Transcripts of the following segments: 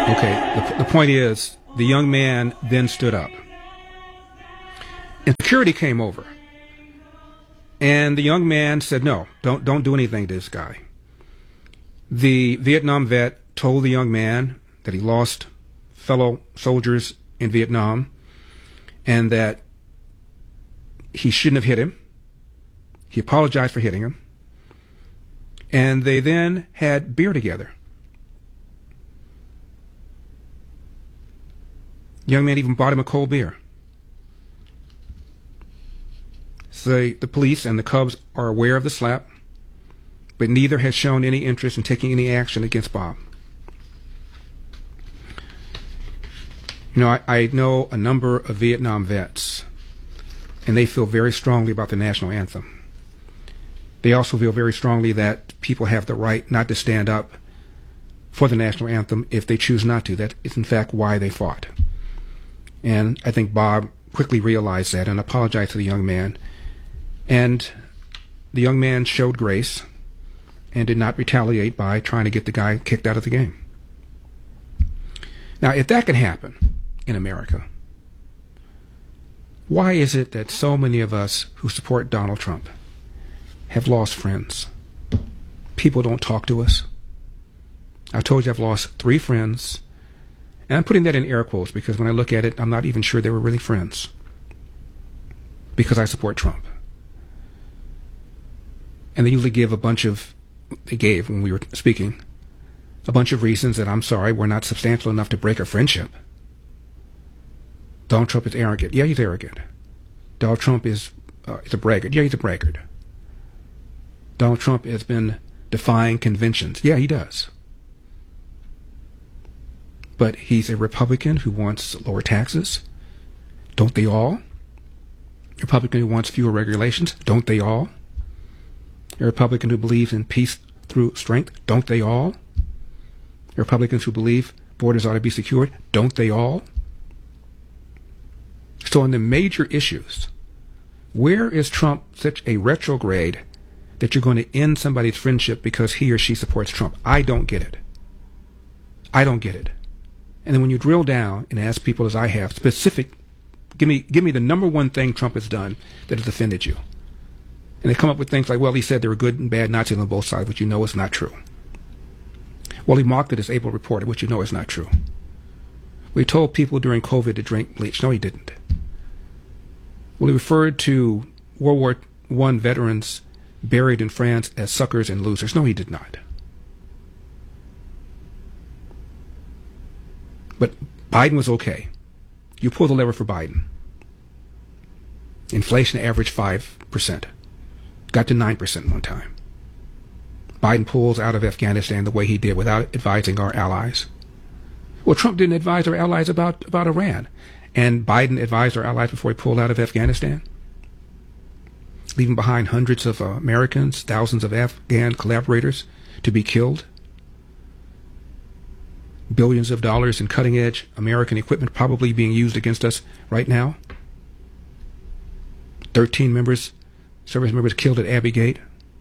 Okay, the point is, the young man then stood up. And security came over. And the young man said, no, don't do anything to this guy. The Vietnam vet told the young man that he lost fellow soldiers in Vietnam and that he shouldn't have hit him. He apologized for hitting him. And they then had beer together. The young man even bought him a cold beer. So the police and the Cubs are aware of the slap, but neither has shown any interest in taking any action against Bob. You know, I know a number of Vietnam vets, and they feel very strongly about the national anthem. They also feel very strongly that people have the right not to stand up for the national anthem if they choose not to. That is, in fact, why they fought. And I think Bob quickly realized that and apologized to the young man. And the young man showed grace and did not retaliate by trying to get the guy kicked out of the game. Now, if that can happen in America, why is it that so many of us who support Donald Trump have lost friends? People don't talk to us. I told you I've lost 3 friends. And I'm putting that in air quotes because when I look at it, I'm not even sure they were really friends. Because I support Trump. And they usually give they gave when we were speaking, a bunch of reasons that I'm sorry, we're not substantial enough to break a friendship. Donald Trump is arrogant. Yeah, he's arrogant. Donald Trump is a braggart. Yeah, he's a braggart. Donald Trump has been defying conventions. Yeah, he does. But he's a Republican who wants lower taxes. Don't they all? A Republican who wants fewer regulations. Don't they all? A Republican who believes in peace through strength. Don't they all? Republicans who believe borders ought to be secured. Don't they all? So on the major issues, where is Trump such a retrograde that you're going to end somebody's friendship because he or she supports Trump? I don't get it. I don't get it. And then when you drill down and ask people, as I have, specific, give me the number one thing Trump has done that has offended you. And they come up with things like, well, he said there were good and bad Nazis on both sides, which you know is not true. Well, he mocked the disabled reporter, which you know is not true. We told people during COVID to drink bleach. No, he didn't. Well, he referred to World War I veterans buried in France as suckers and losers. No, he did not. But Biden was okay. You pull the lever for Biden. Inflation averaged 5%. Got to 9% one time. Biden pulls out of Afghanistan the way he did without advising our allies. Well, Trump didn't advise our allies about Iran. And Biden advised our allies before he pulled out of Afghanistan, leaving behind hundreds of Americans, thousands of Afghan collaborators to be killed. Billions of dollars in cutting-edge American equipment probably being used against us right now. 13 service members killed at Abbey Gate.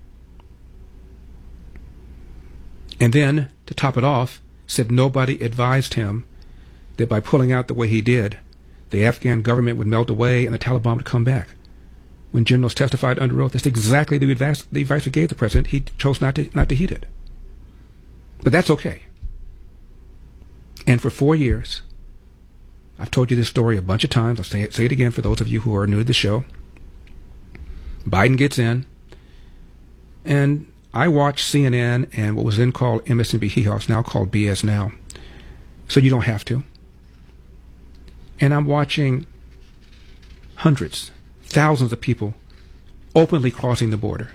And then, to top it off, said nobody advised him that by pulling out the way he did, the Afghan government would melt away and the Taliban would come back. When generals testified under oath, that's exactly the advice we gave the president. He chose not to heed it. But that's okay. And for 4 years, I've told you this story a bunch of times. I'll say it again for those of you who are new to the show. Biden gets in, and I watch CNN and what was then called MSNBC, it's now called BS Now. So you don't have to. And I'm watching hundreds, thousands of people openly crossing the border.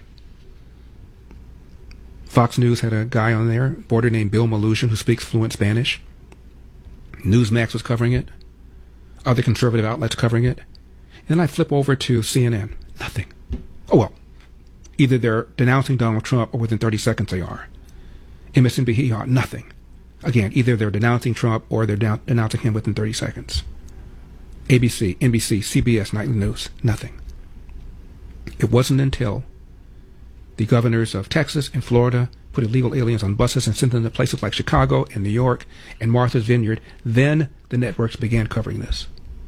Fox News had a guy on their border named Bill Maluzhin who speaks fluent Spanish. Newsmax was covering it. Other conservative outlets covering it. And then I flip over to CNN. Nothing. Oh, well. Either they're denouncing Donald Trump or within 30 seconds they are. MSNBC, nothing. Again, either they're denouncing Trump or they're denouncing him within 30 seconds. ABC, NBC, CBS, Nightly News, nothing. It wasn't until the governors of Texas and Florida put illegal aliens on buses and send them to places like Chicago and New York and Martha's Vineyard. Then the networks began covering this.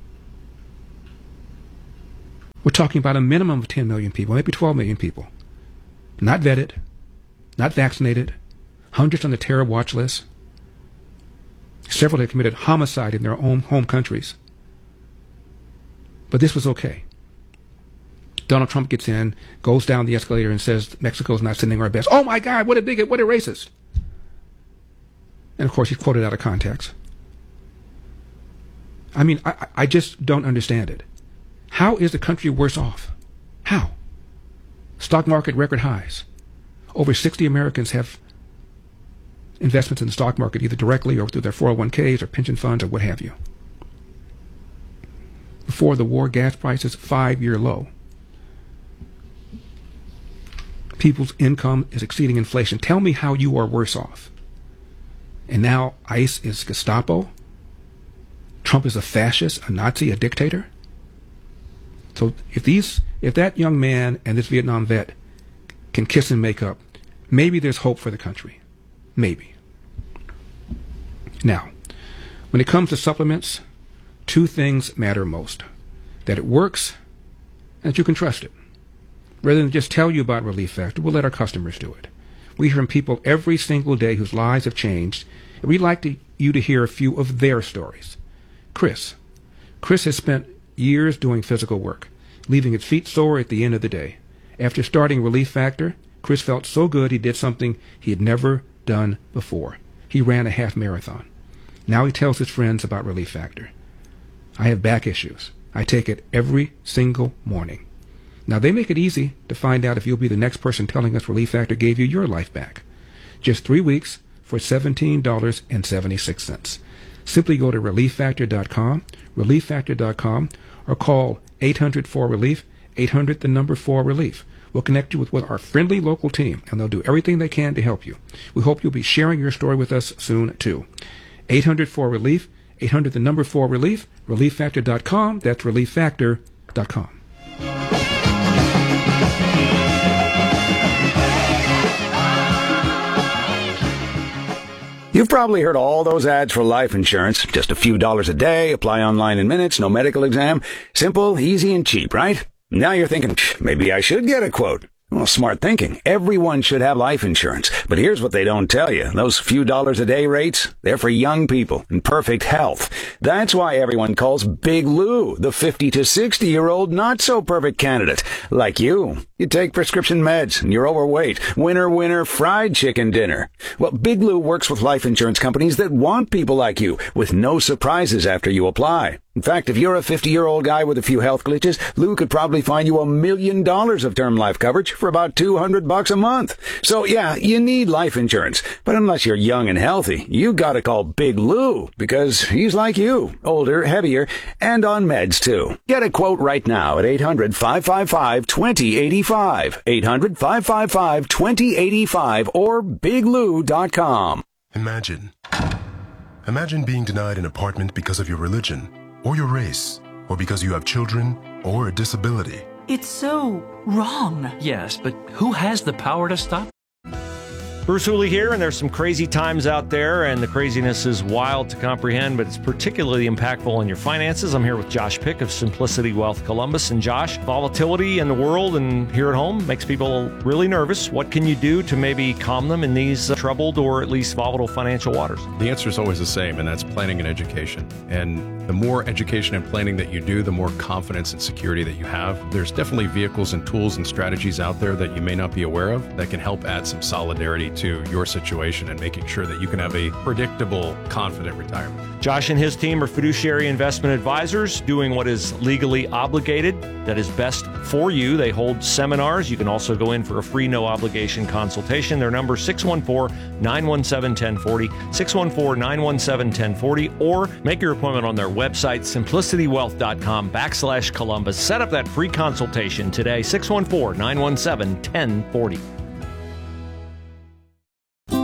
We're talking about a minimum of 10 million people, maybe 12 million people. Not vetted, not vaccinated, hundreds on the terror watch list. Several had committed homicide in their own home countries. But this was okay. Donald Trump gets in, goes down the escalator and says Mexico's not sending our best. Oh my God, what a bigot, what a racist. And of course he's quoted out of context. I mean, I just don't understand it. How is the country worse off? How? Stock market record highs. Over 60 Americans have investments in the stock market, either directly or through their 401ks or pension funds or what have you. Before the war, gas prices 5-year low. People's income is exceeding inflation. Tell me how you are worse off. And now ICE is Gestapo. Trump is a fascist, a Nazi, a dictator. So if that young man and this Vietnam vet can kiss and make up, maybe there's hope for the country. Maybe. Now, when it comes to supplements, 2 things matter most. That it works and that you can trust it. Rather than just tell you about Relief Factor, we'll let our customers do it. We hear from people every single day whose lives have changed, and we'd like you to hear a few of their stories. Chris has spent years doing physical work, leaving his feet sore at the end of the day. After starting Relief Factor, Chris felt so good he did something he had never done before. He ran a half marathon. Now he tells his friends about Relief Factor. I have back issues. I take it every single morning. Now they make it easy to find out if you'll be the next person telling us Relief Factor gave you your life back. Just 3 weeks for $17.76. Simply go to relieffactor.com, or call 800-4RELIEF, 800-4RELIEF. We'll connect you with our friendly local team, and they'll do everything they can to help you. We hope you'll be sharing your story with us soon, too. 800-4RELIEF, 800-4RELIEF, relieffactor.com. That's relieffactor.com. You've probably heard all those ads for life insurance. Just a few dollars a day, apply online in minutes, no medical exam. Simple, easy, and cheap, right? Now you're thinking, maybe I should get a quote. Well, smart thinking. Everyone should have life insurance. But here's what they don't tell you. Those few dollars a day rates, they're for young people in perfect health. That's why everyone calls Big Lou the 50 to 60-year-old not-so-perfect candidate. Like you. You take prescription meds and you're overweight. Winner, fried chicken dinner. Well, Big Lou works with life insurance companies that want people like you, with no surprises after you apply. In fact, if you're a 50-year-old guy with a few health glitches, Lou could probably find you $1 million of term life coverage for about $200 a month. So yeah, you need life insurance. But unless you're young and healthy, you gotta call Big Lou, because he's like you, older, heavier, and on meds too. Get a quote right now at 800-555-2085. 800-555-2085 or biglou.com. Imagine being denied an apartment because of your religion, or your race, or because you have children, or a disability. It's so wrong. Yes, but who has the power to stop? Bruce Hooley here, and there's some crazy times out there, and the craziness is wild to comprehend, but it's particularly impactful on your finances. I'm here with Josh Pick of Simplicity Wealth Columbus. And Josh, volatility in the world and here at home makes people really nervous. What can you do to maybe calm them in these troubled or at least volatile financial waters? The answer is always the same, and that's planning and education. And the more education and planning that you do, the more confidence and security that you have. There's definitely vehicles and tools and strategies out there that you may not be aware of that can help add some solidarity to your situation and making sure that you can have a predictable, confident retirement. Josh and his team are fiduciary investment advisors doing what is legally obligated, that is best for you. They hold seminars. You can also go in for a free, no obligation consultation. Their number 614-917-1040, 614-917-1040, or make your appointment on their website, simplicitywealth.com/Columbus. Set up that free consultation today, 614-917-1040.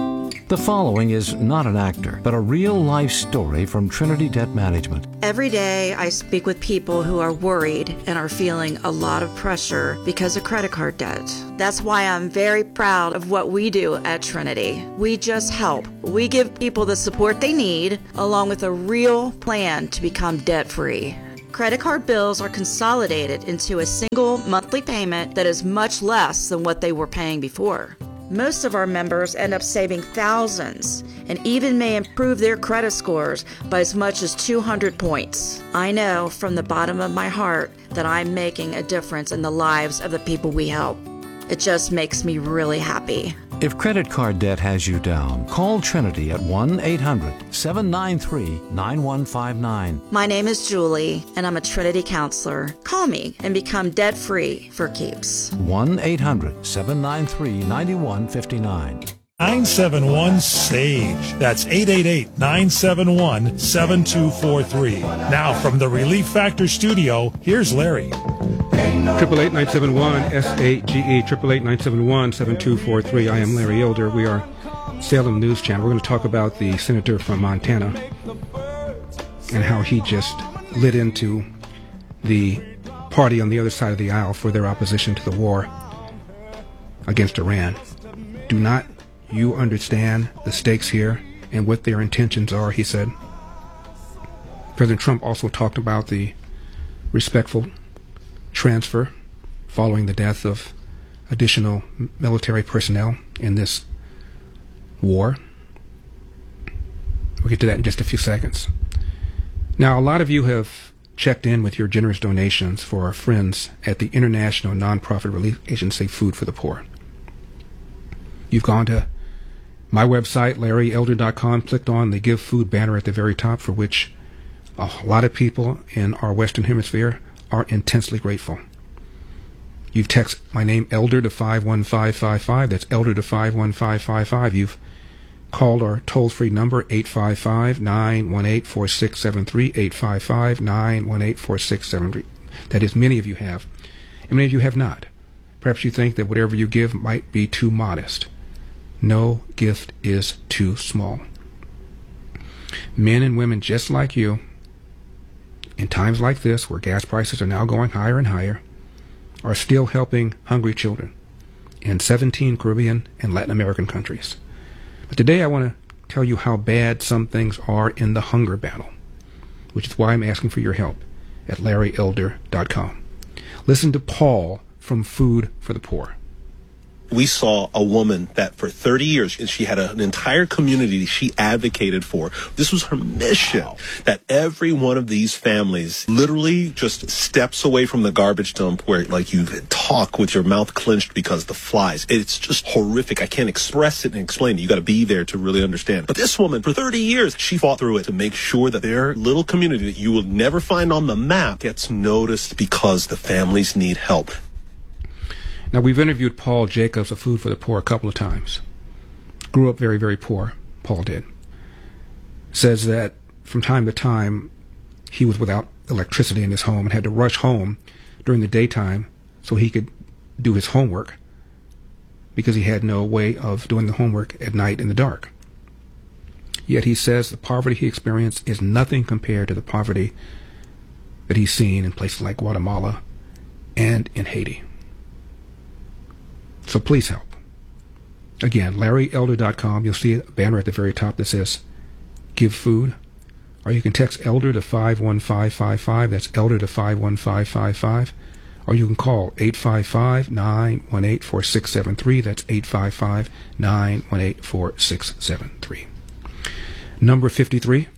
The following is not an actor, but a real-life story from Trinity Debt Management. Every day I speak with people who are worried and are feeling a lot of pressure because of credit card debt. That's why I'm very proud of what we do at Trinity. We just help. We give people the support they need, along with a real plan to become debt-free. Credit card bills are consolidated into a single monthly payment that is much less than what they were paying before. Most of our members end up saving thousands and even may improve their credit scores by as much as 200 points. I know from the bottom of my heart that I'm making a difference in the lives of the people we help. It just makes me really happy. If credit card debt has you down, call Trinity at 1-800-793-9159. My name is Julie, and I'm a Trinity counselor. Call me and become debt-free for keeps. 1-800-793-9159. 971-SAGE. That's 888-971-7243. Now from the Relief Factor studio, here's Larry. 888-971-SAGE, 888-971-7243. I am Larry Elder. We are Salem News Channel. We're going to talk about the senator from Montana and how he just lit into the party on the other side of the aisle for their opposition to the war against Iran. Do not you understand the stakes here and what their intentions are, he said. President Trump also talked about the respectful transfer following the death of additional military personnel in this war. We'll get to that in just a few seconds. Now, a lot of you have checked in with your generous donations for our friends at the international nonprofit relief agency Food for the Poor. You've gone to my website, LarryElder.com, clicked on the Give Food banner at the very top, for which a lot of people in our Western Hemisphere are intensely grateful. You've texted my name, Elder, to 51555. That's Elder to 51555. You've called our toll-free number, 855-918-4673, 855-918-4673. That is, many of you have. And many of you have not. Perhaps you think that whatever you give might be too modest. No gift is too small. Men and women just like you, in times like this, where gas prices are now going higher and higher, are still helping hungry children in 17 Caribbean and Latin American countries. But today I want to tell you how bad some things are in the hunger battle, which is why I'm asking for your help at LarryElder.com. Listen to Paul from Food for the Poor. We saw a woman that for 30 years, she had an entire community she advocated for. This was her mission, that every one of these families literally just steps away from the garbage dump where, like, you talk with your mouth clenched because the flies. It's just horrific. I can't express it and explain it. You got to be there to really understand. But this woman, for 30 years, she fought through it to make sure that their little community that you will never find on the map gets noticed because the families need help. Now, we've interviewed Paul Jacobs of Food for the Poor a couple of times. Grew up very, very poor, Paul did. Says that from time to time, he was without electricity in his home and had to rush home during the daytime so he could do his homework because he had no way of doing the homework at night in the dark. Yet he says the poverty he experienced is nothing compared to the poverty that he's seen in places like Guatemala and in Haiti. So please help. Again, LarryElder.com. You'll see a banner at the very top that says Give Food. Or you can text Elder to 51555. That's Elder to 51555. Or you can call 855-918-4673. That's 855-918-4673. Number 53.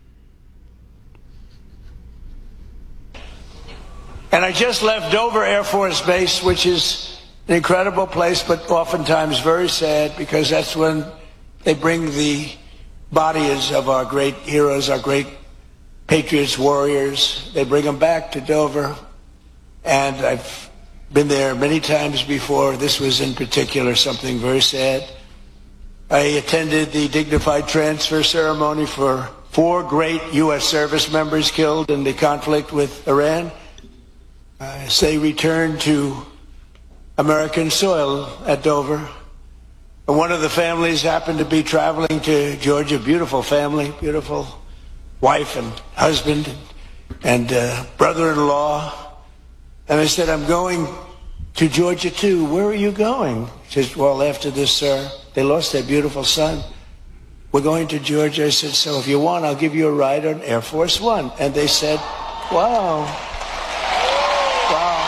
And I just left Dover Air Force Base, which is an incredible place, but oftentimes very sad, because that's when they bring the bodies of our great heroes, our great patriots, warriors. They bring them back to Dover, and I've been there many times before. This was in particular something very sad. I attended the dignified transfer ceremony for 4 great U.S. service members killed in the conflict with Iran. As they returned to American soil at Dover, And one of the families happened to be traveling to Georgia. Beautiful family, beautiful wife and husband and brother-in-law. And I said, I'm going to Georgia too. Where are you going? She says, well, after this, sir, they lost their beautiful son. We're going to Georgia. I said, so if you want, I'll give you a ride on Air Force One. And they said, wow. Wow.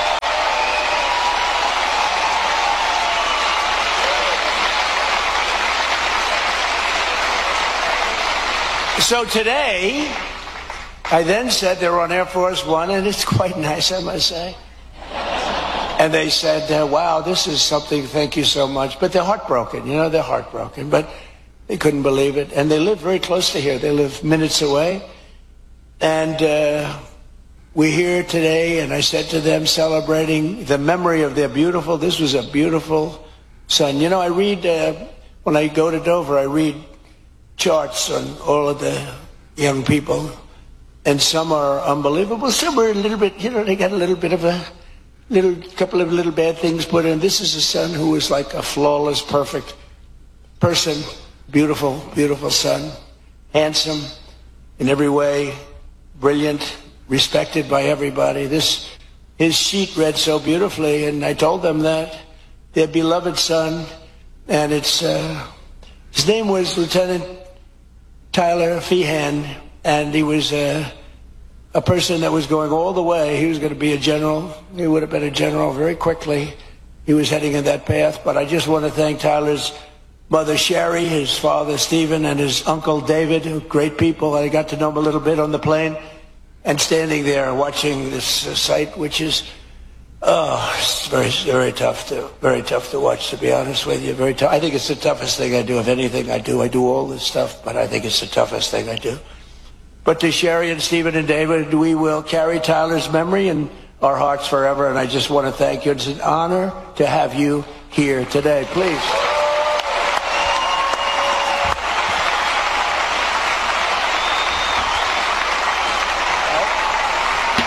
So today, I then said they were on Air Force One, and it's quite nice, I must say. And they said, wow, this is something, thank you so much. But they're heartbroken, you know, they're heartbroken. But they couldn't believe it. And they live very close to here. They live minutes away. And we're here today, and I said to them, celebrating the memory of their beautiful, this was a beautiful son. You know, I read, when I go to Dover, I read charts on all of the young people. And some are unbelievable. Some are a little bit, you know, they got a little bit of a couple of little bad things put in. This is a son who is like a flawless, perfect person. Beautiful, beautiful son. Handsome in every way. Brilliant. Respected by everybody. His sheet read so beautifully, and I told them that. Their beloved son. And it's, his name was Lieutenant Tyler Feehan, and he was a person that was going all the way. He was going to be a general. He would have been a general very quickly. He was heading in that path. But I just want to thank Tyler's mother, Sherry, his father, Stephen, and his uncle, David, great people. I got to know them a little bit on the plane. And standing there watching this sight, which is, it's very, very tough to watch, to be honest with you. Very tough. I think it's the toughest thing I do. Of anything I do all this stuff, but I think it's the toughest thing I do. But to Sherry and Stephen and David, we will carry Tyler's memory in our hearts forever. And I just want to thank you. It's an honor to have you here today. Please.